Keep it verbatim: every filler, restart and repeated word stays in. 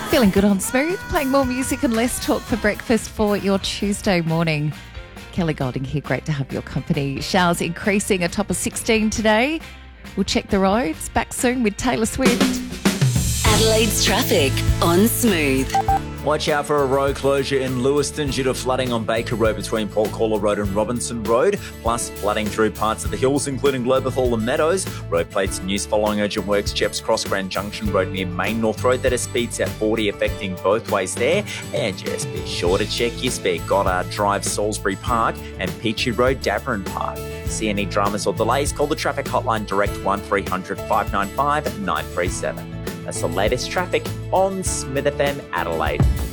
Feeling good on Smooth, playing more music and less talk for breakfast for your Tuesday morning. Kelly Golding here, great to have your company. Showers increasing, a top of sixteen today. We'll check the roads. Back soon with Taylor Swift. Adelaide's traffic on Smooth. Watch out for a road closure in Lewiston due to flooding on Baker Road between Portcaller Road and Robinson Road, plus flooding through parts of the hills, including Lobethal and Meadows. Road plates in use following urgent works, Jeps Cross Grand Junction Road near Main North Road. That is speeds at forty, affecting both ways there. And just be sure to check your speed. Goddard Drive, Salisbury Park, and Peachy Road, Davarin Park. See any dramas or delays, call the traffic hotline direct one three hundred, five nine five, nine three seven. That's the latest traffic on Smith F M Adelaide.